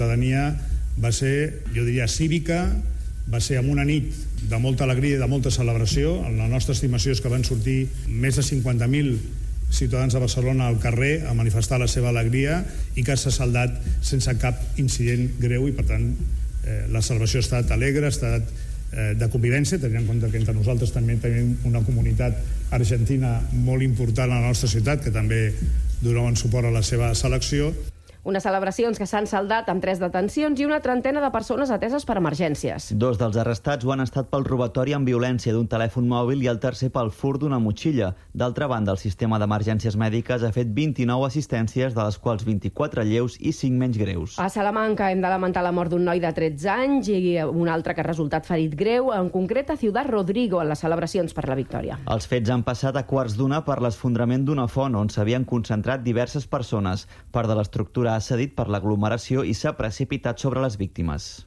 ciutadania va ser, jo diria, cívica, va ser amb una nit de molta alegria i de molta celebració. La nostra estimació és que van sortir més de 50.000 ciutadans de Barcelona al carrer a manifestar la seva alegria i que s'ha saldat sense cap incident greu i, per tant, la celebració ha estat alegre, ha estat de convivència, tenint en compte que entre nosaltres també tenim una comunitat argentina molt important a la nostra ciutat que també donaven suport a la seva selecció. Unes celebracions que s'han saldat amb 3 detencions i una trentena de persones ateses per emergències. 2 dels arrestats ho han estat pel robatori amb violència d'un telèfon mòbil i el tercer pel furt d'una motxilla. D'altra banda, el sistema d'emergències mèdiques ha fet 29 assistències, de les quals 24 lleus i 5 menys greus. A Salamanca hem de lamentar la mort d'un noi de 13 anys i un altre que ha resultat ferit greu, en concret a Ciudad Rodrigo, en les celebracions per la victòria. Els fets han passat a 1:15 per l'esfondrament d'una font on s'havien concentrat diverses persones. Part de l'estructura ha cedit per l'aglomeració i s'ha precipitat sobre les víctimes.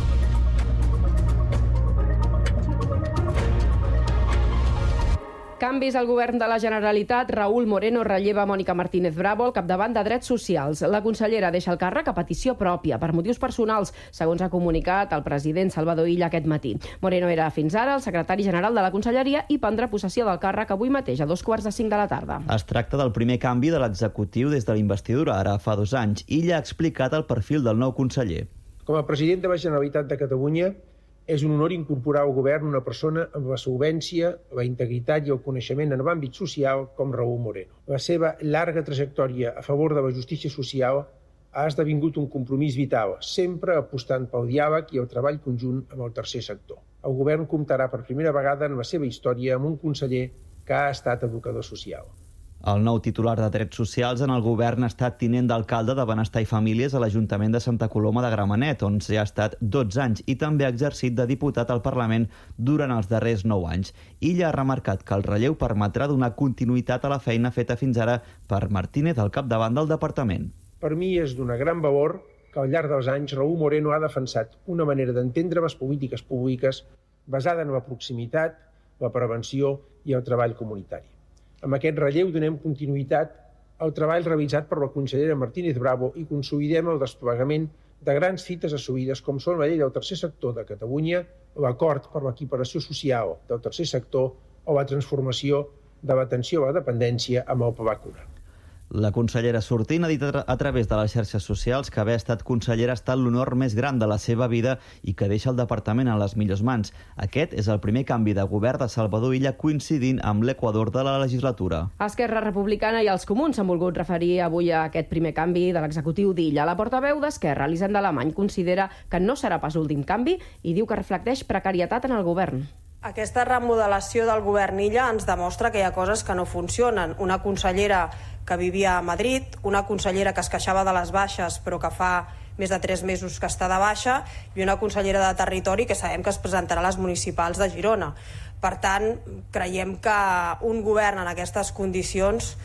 Canvis al govern de la Generalitat. Raúl Moreno relleva Mònica Martínez Bravo al capdavant de Drets Socials. La consellera deixa el càrrec a petició pròpia, per motius personals, segons ha comunicat el president Salvador Illa aquest matí. Moreno era fins ara el secretari general de la Conselleria i prendrà possessió del càrrec avui mateix a 5:15 de la tarda. Es tracta del primer canvi de l'executiu des de la investidura, ara fa 2 anys. Illa ha explicat el perfil del nou conseller. Com a president de la Generalitat de Catalunya, és un honor incorporar al govern una persona amb la solvència, la integritat i el coneixement en l'àmbit social com Raúl Moreno. La seva llarga trajectòria a favor de la justícia social ha esdevingut un compromís vital, sempre apostant pel diàleg i el treball conjunt amb el tercer sector. El govern comptarà per primera vegada en la seva història amb un conseller que ha estat educador social. El nou titular de Drets Socials en el govern ha estat tinent d'alcalde de Benestar i Famílies a l'Ajuntament de Santa Coloma de Gramenet, on s'hi ha estat 12 anys, i també ha exercit de diputat al Parlament durant els darrers 9 anys. Illa ha remarcat que el relleu permetrà donar continuïtat a la feina feta fins ara per Martínez al capdavant del departament. Per mi és d'una gran valor que al llarg dels anys Raúl Moreno ha defensat una manera d'entendre les polítiques públiques basada en la proximitat, la prevenció i el treball comunitari. Amb aquest relleu donem continuïtat al treball realitzat per la consellera Martínez Bravo i consolidem el desplegament de grans fites assolides com són la llei del tercer sector de Catalunya, l'acord per l'equiparació social del tercer sector o la transformació de l'atenció a la dependència amb el Pla Cura. La consellera sortint ha dit a través de les xarxes socials que haver estat consellera ha estat l'honor més gran de la seva vida i que deixa el departament en les millors mans. Aquest és el primer canvi de govern de Salvador Illa coincidint amb l'equador de la legislatura. Esquerra Republicana i els Comuns s'han volgut referir avui a aquest primer canvi de l'executiu d'Illa. La portaveu d'Esquerra, Elisenda Alemany, considera que no serà pas l'últim canvi i diu que reflecteix precarietat en el govern. Aquesta remodelació del govern Illa ens demostra que hi ha coses que no funcionen. Una consellera que vivia a Madrid, una consellera que es queixava de les baixes però que fa més de 3 mesos que està de baixa i una consellera de Territori que sabem que es presentarà a les municipals de Girona. Per tant, creiem que un govern en aquestes condicions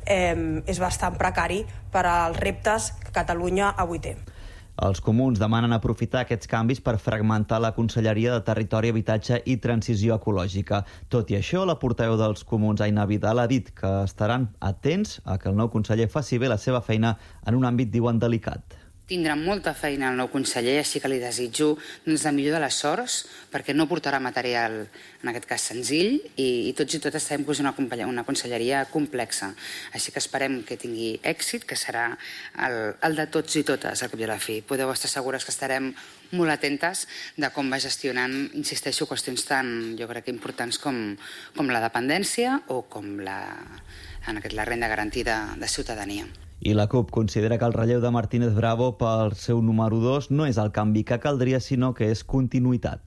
és bastant precari per als reptes que Catalunya avui té. Els Comuns demanen aprofitar aquests canvis per fragmentar la Conselleria de Territori, Habitatge i Transició Ecològica. Tot i això, la portaveu dels Comuns, Aina Vidal, ha dit que estaran atents a que el nou conseller faci bé la seva feina en un àmbit, diuen, delicat. Tindrà molta feina el nou conseller, així que li desitjo la millor de les sorts, perquè no portarà material, en aquest cas senzill, i tots i totes sabem que és una conselleria complexa. Així que esperem que tingui èxit, que serà el de tots i totes, al cap i a la fi. Podeu estar segures que estarem molt atentes de com va gestionant, insisteixo, qüestions tan, jo crec, importants com la dependència o com la renda garantida de ciutadania. I la CUP considera que el relleu de Martínez Bravo pel seu número 2 no és el canvi que caldria, sinó que és continuïtat.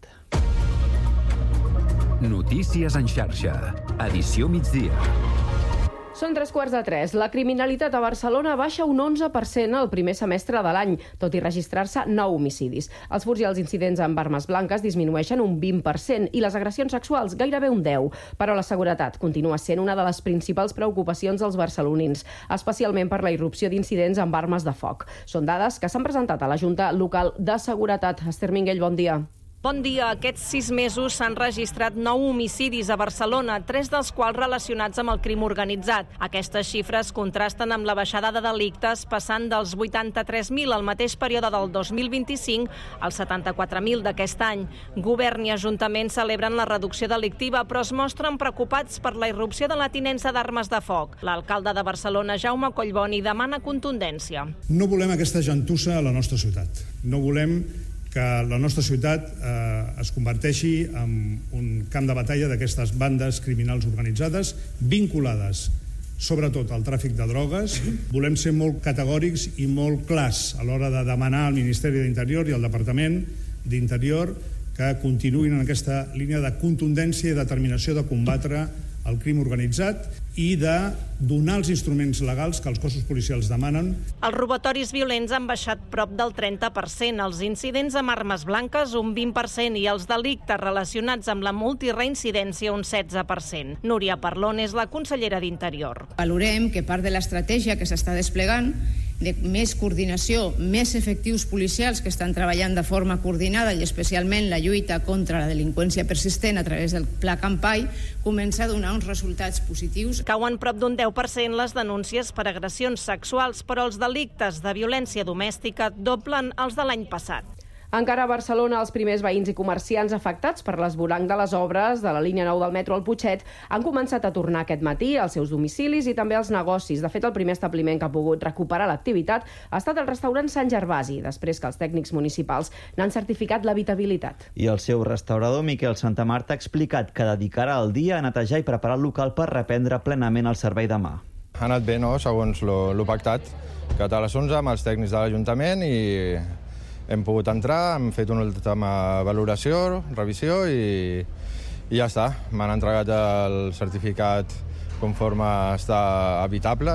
Notícies en xarxa. Edició migdia. Són 3:15. La criminalitat a Barcelona baixa un 11% el primer semestre de l'any, tot i registrar-se 9 homicidis. Els furts i els incidents amb armes blanques disminueixen un 20% i les agressions sexuals gairebé un 10%. Però la seguretat continua sent una de les principals preocupacions dels barcelonins, especialment per la irrupció d'incidents amb armes de foc. Són dades que s'han presentat a la Junta Local de Seguretat. Esther Minguell, bon dia. Bon dia. Aquests 6 mesos s'han registrat 9 homicidis a Barcelona, 3 dels quals relacionats amb el crim organitzat. Aquestes xifres contrasten amb la baixada de delictes, passant dels 83.000 al mateix període del 2025 als 74.000 d'aquest any. Govern i Ajuntament celebren la reducció delictiva, però es mostren preocupats per la irrupció de la tinença d'armes de foc. L'alcalde de Barcelona, Jaume Collboni, demana contundència. No volem aquesta gentussa a la nostra ciutat. No volem que la nostra ciutat es converteixi en un camp de batalla d'aquestes bandes criminals organitzades vinculades sobretot al tràfic de drogues. Volem ser molt categòrics i molt clars a l'hora de demanar al Ministeri d'Interior i al Departament d'Interior que continuïn en aquesta línia de contundència i determinació de combatre el crim organitzat i de donar els instruments legals que els cossos policials demanen. Els robatoris violents han baixat prop del 30%, els incidents amb armes blanques un 20% i els delictes relacionats amb la multireincidència un 16%. Núria Parlon és la consellera d'Interior. Valorem que part de l'estratègia que s'està desplegant de més coordinació, més efectius policials que estan treballant de forma coordinada i especialment la lluita contra la delinqüència persistent a través del Pla Campai comença a donar uns resultats positius. Cauen prop d'un 10% les denúncies per agressions sexuals, però els delictes de violència domèstica doblen els de l'any passat. Encara a Barcelona, els primers veïns i comerciants afectats per l'esvoranc de les obres de la línia 9 del metro al Putxet han començat a tornar aquest matí als seus domicilis i també als negocis. De fet, el primer establiment que ha pogut recuperar l'activitat ha estat el restaurant Sant Gervasi, després que els tècnics municipals n'han certificat l'habitabilitat. I el seu restaurador, Miquel Santamarta, ha explicat que dedicarà el dia a netejar i preparar el local per reprendre plenament el servei demà. Ha anat bé, no?, segons lo pactat, que a les 11 amb els tècnics de l'Ajuntament i hem pogut entrar, hem fet una última valoració, revisió i ja està. M'han entregat el certificat conforme està habitable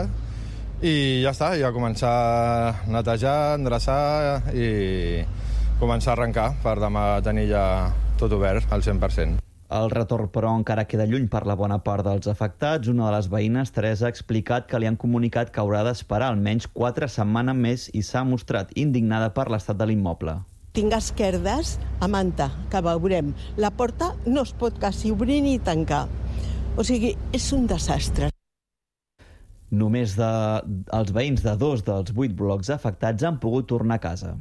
i ja està, ja començar a netejar, endreçar i començar a arrencar per demà tenir ja tot obert al 100%. El retorn, però, encara queda lluny per la bona part dels afectats. Una de les veïnes, Teresa, ha explicat que li han comunicat que haurà d'esperar almenys 4 setmanes més i s'ha mostrat indignada per l'estat de l'immoble. Tinc esquerdes a manta, que veurem. La porta no es pot quasi obrir ni tancar. O sigui, és un desastre. Només els veïns de 2 dels 8 blocs afectats han pogut tornar a casa.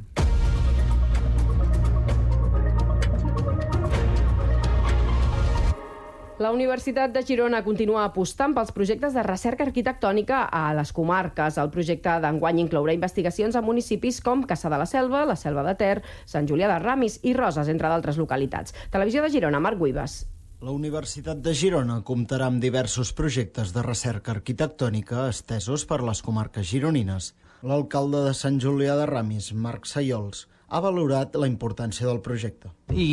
La Universitat de Girona continua apostant pels projectes de recerca arquitectònica a les comarques. El projecte d'enguany inclourà investigacions a municipis com Cassà de la Selva de Ter, Sant Julià de Ramis i Roses, entre d'altres localitats. Televisió de Girona, Marc Guibas. La Universitat de Girona comptarà amb diversos projectes de recerca arquitectònica estesos per les comarques gironines. L'alcalde de Sant Julià de Ramis, Marc Sayols, ha valorat la importància del projecte.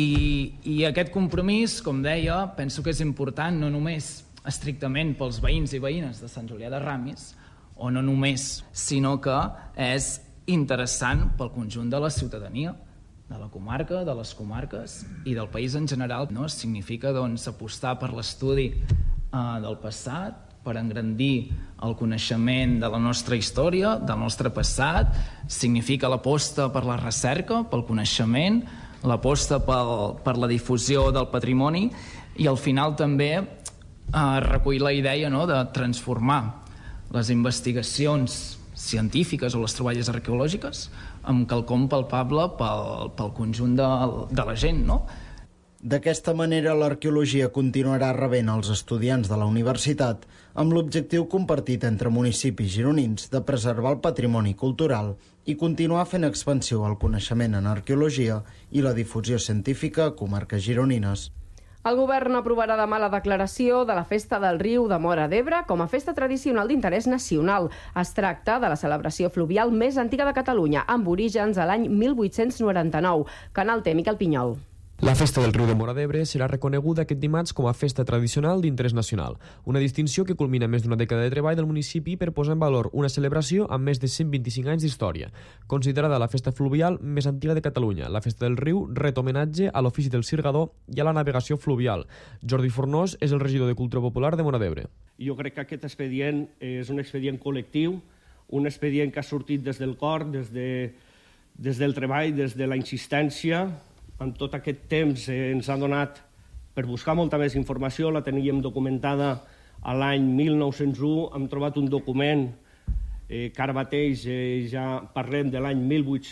I aquest compromís, com deia, penso que és important no només estrictament pels veïns i veïnes de Sant Julià de Ramis, o no només, sinó que és interessant pel conjunt de la ciutadania, de la comarca, de les comarques i del país en general. No? Significa apostar per l'estudi del passat, per engrandir el coneixement de la nostra història, del nostre passat. Significa l'aposta per la recerca, pel coneixement, l'aposta per la difusió del patrimoni i al final també recull la idea, no?, de transformar les investigacions científiques o les troballes arqueològiques amb quelcom palpable pel conjunt de la gent, no? D'aquesta manera, l'arqueologia continuarà rebent els estudiants de la universitat amb l'objectiu compartit entre municipis gironins de preservar el patrimoni cultural i continuar fent expansió al coneixement en arqueologia i la difusió científica a comarques gironines. El govern aprovarà demà la declaració de la Festa del Riu de Móra d'Ebre com a festa tradicional d'interès nacional. Es tracta de la celebració fluvial més antiga de Catalunya, amb orígens a l'any 1899. Canal T, Miquel Pinyol. La Festa del Riu de Móra d'Ebre serà reconeguda aquest dimarts com a festa tradicional d'interès nacional, una distinció que culmina més d'una dècada de treball del municipi per posar en valor una celebració amb més de 125 anys d'història. Considerada la festa fluvial més antiga de Catalunya, la Festa del Riu ret homenatge a l'ofici del sirgador i a la navegació fluvial. Jordi Fornós és el regidor de Cultura Popular de Móra d'Ebre. Jo crec que aquest expedient és un expedient col·lectiu, un expedient que ha sortit des del cor, des del treball, des de la insistència en tot aquest temps ens ha donat per buscar molta més informació. La teníem documentada a l'any 1901, hem trobat un document que ara mateix ja parlem de l'any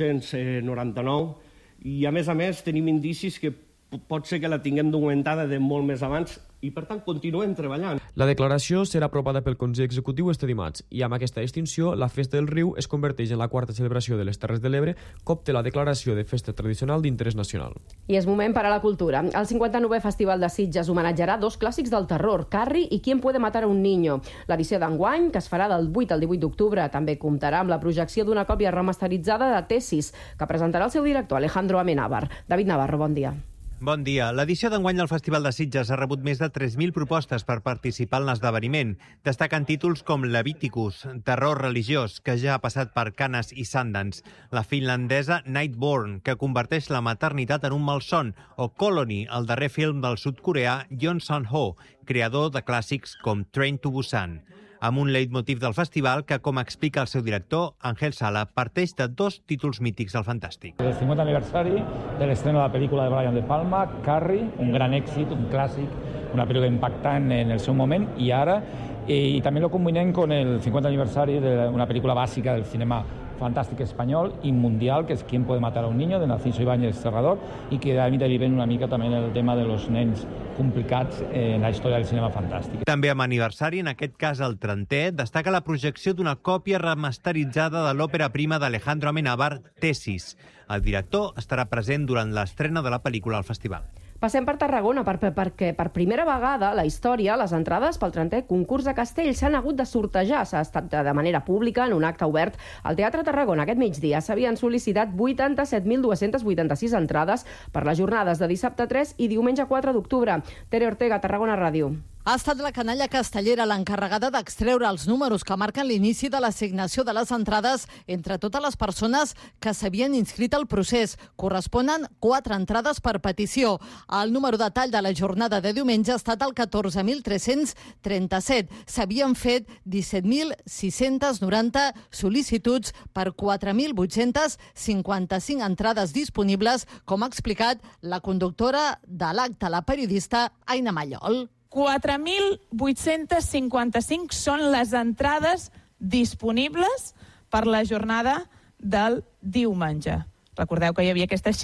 1899, i a més tenim indicis que pot ser que la tinguem documentada de molt més abans, i per tant continuem treballant. La declaració serà aprovada pel Consell Executiu este dimarts i amb aquesta distinció la Festa del Riu es converteix en la quarta celebració de les Terres de l'Ebre que obté la declaració de festa tradicional d'interès nacional. I és moment per a la cultura. El 59è Festival de Sitges homenatjarà dos clàssics del terror, Carrie i Quién puede matar a un niño. L'edició d'enguany, que es farà del 8 al 18 d'octubre, també comptarà amb la projecció d'una còpia remasteritzada de Tesis, que presentarà el seu director Alejandro Amenábar. David Navarro, bon dia. Bon dia. L'edició d'enguany del Festival de Sitges ha rebut més de 3.000 propostes per participar en l'esdeveniment. Destaquen títols com Leviticus, terror religiós, que ja ha passat per Cannes i Sundance, la finlandesa Nightborn, que converteix la maternitat en un malson, o Colony, el darrer film del sud-coreà Yeon Sun-ho, creador de clàssics com Train to Busan, amb un leitmotiv del festival que, com explica el seu director, Ángel Sala, parteix de dos títols mítics del fantàstic. El 50 aniversari de l'estreno de la pel·lícula de Brian De Palma, Carrie, un gran èxit, un clàssic, una pel·lícula impactant en el seu moment, i ara, i també lo combinem con el 50 aniversari d'una pel·lícula bàsica del cinema fantàstic espanyol i mundial, que és Quién puede matar a un niño, de Narciso Ibáñez Serrador, i que deriven una mica també en el tema de los nens complicats en la història del cinema fantàstic. També amb aniversari, en aquest cas el 30è, destaca la projecció d'una còpia remasteritzada de l'òpera prima d'Alejandro Amenábar, Tesis. El director estarà present durant l'estrena de la pel·lícula al festival. Passem per Tarragona, perquè per primera vegada a la història les entrades pel 30è concurs de castells s'han hagut de sortejar. S'ha estat de manera pública en un acte obert al Teatre Tarragona. Aquest migdia s'havien sol·licitat 87.286 entrades per les jornades de dissabte 3 i diumenge 4 d'octubre. Tere Ortega, Tarragona Ràdio. Ha estat la canalla castellera l'encarregada d'extreure els números que marquen l'inici de l'assignació de les entrades entre totes les persones que s'havien inscrit al procés. Corresponen 4 entrades per petició. El número de tall de la jornada de diumenge ha estat el 14.337. S'havien fet 17.690 sol·licituds per 4.855 entrades disponibles, com ha explicat la conductora de l'acte, la periodista Aina Mallol. 4.855 són les entrades disponibles per la jornada del diumenge. Recordeu que hi havia aquestes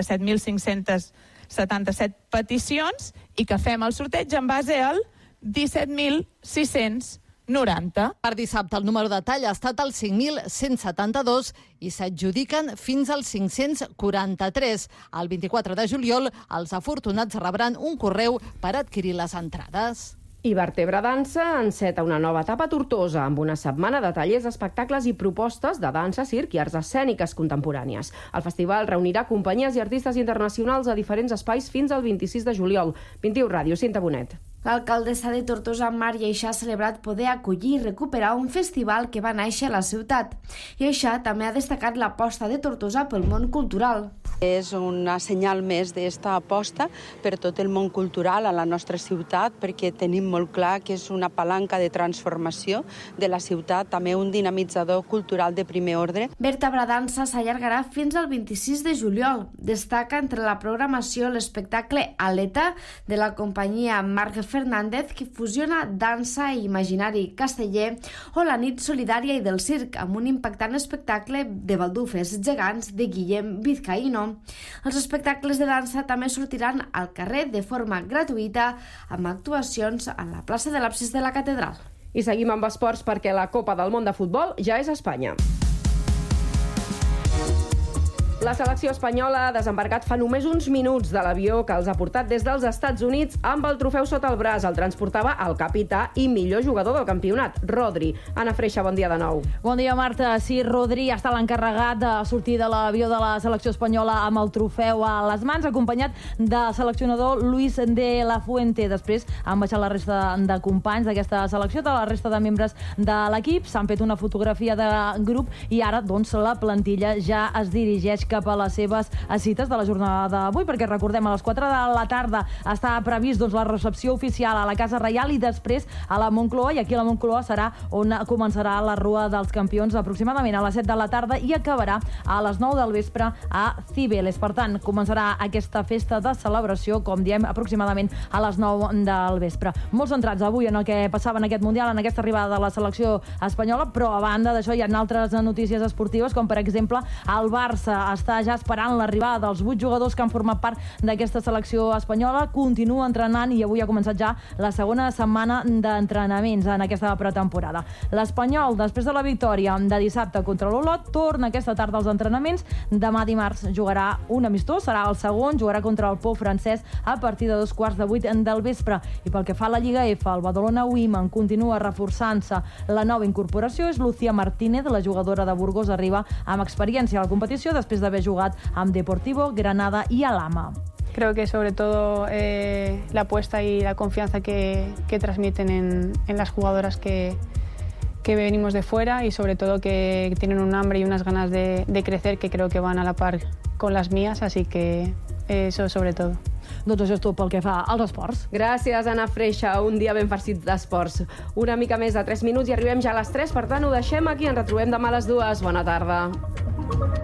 67.577 peticions i que fem el sorteig en base al 17.690. Per dissabte el número de tall ha estat el 5.172 i s'adjudiquen fins al 543. El 24 de juliol els afortunats rebran un correu per adquirir les entrades. I Vertebra Dansa enceta una nova etapa a Tortosa amb una setmana de tallers, espectacles i propostes de dansa, circ i arts escèniques contemporànies. El festival reunirà companyies i artistes internacionals a diferents espais fins al 26 de juliol. 21 Ràdio, Cinta Bonet. L'alcaldessa de Tortosa, Mar Lleixà, ha celebrat poder acollir i recuperar un festival que va néixer a la ciutat. Lleixà també ha destacat l'aposta de Tortosa pel món cultural. És una senyal més d'esta aposta per tot el món cultural a la nostra ciutat, perquè tenim molt clar que és una palanca de transformació de la ciutat, també un dinamitzador cultural de primer ordre. Vertebra Dansa s'allargarà fins al 26 de juliol. Destaca entre la programació l'espectacle Aleta de la companyia Marc Fernández, que fusiona dansa i imaginari casteller, o la nit solidària i del circ, amb un impactant espectacle de baldufes gegants de Guillem Vizcaíno. Els espectacles de dansa també sortiran al carrer de forma gratuïta, amb actuacions a la plaça de l'Absis de la Catedral. I seguim amb esports perquè la Copa del Món de Futbol ja és a Espanya. La selecció espanyola ha desembarcat fa només uns minuts de l'avió que els ha portat des dels Estats Units amb el trofeu sota el braç. El transportava el capità i millor jugador del campionat, Rodri. Anna Freixa, bon dia de nou. Bon dia, Marta. Sí, Rodri ha estat l'encarregat de sortir de l'avió de la selecció espanyola amb el trofeu a les mans, acompanyat del seleccionador Luis de la Fuente. Després han baixat la resta de companys d'aquesta selecció, de la resta de membres de l'equip. S'han fet una fotografia de grup i ara, doncs, la plantilla ja es dirigeix cap cap a les seves cites de la jornada d'avui, perquè recordem, a les 4 de la tarda està previst la recepció oficial a la Casa Reial i després a la Moncloa, i aquí a la Moncloa serà on començarà la Rua dels Campions aproximadament a les 7 de la tarda i acabarà a les 9 del vespre a Cibeles. Per tant, començarà aquesta festa de celebració, com diem, aproximadament a les 9 del vespre. Molts centrats avui en el que passava en aquest Mundial, en aquesta arribada de la selecció espanyola, però a banda d'això hi ha altres notícies esportives, com per exemple el Barça està ja esperant l'arribada dels 8 jugadors que han format part d'aquesta selecció espanyola, continua entrenant i avui ha començat ja la segona setmana d'entrenaments en aquesta pretemporada. L'Espanyol, després de la victòria de dissabte contra l'Olot, torna aquesta tarda als entrenaments. Demà dimarts jugarà un amistós, serà el segon, jugarà contra el Pou francès a partir de 7:15 del vespre. I pel que fa a la Lliga F, el Badalona Women continua reforçant-se. La nova incorporació és Lucía Martínez, la jugadora de Burgos, arriba amb experiència a la competició després d'haver jugat amb Deportivo, Granada i Alhama. Creo que sobre todo la apuesta y la confianza que transmiten en las jugadoras que venimos de fuera, y sobre todo que tienen un hambre y unas ganas de crecer que creo que van a la par con las mías, así que eso sobre todo. Doncs això és tot pel que fa als esports. Gràcies, Anna Freixa. Un dia ben farcit d'esports. Una mica més de 3 minuts i arribem ja a les 3, per tant ho deixem aquí. Ens retrobem demà a les 2. Bona tarda.